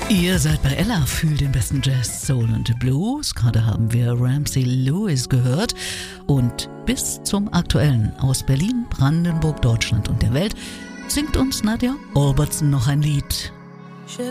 Ihr seid bei Ella, fühlt den besten Jazz, Soul und Blues. Gerade haben wir Ramsey Lewis gehört. Und bis zum Aktuellen aus Berlin, Brandenburg, Deutschland und der Welt singt uns Nadja Albertson noch ein Lied.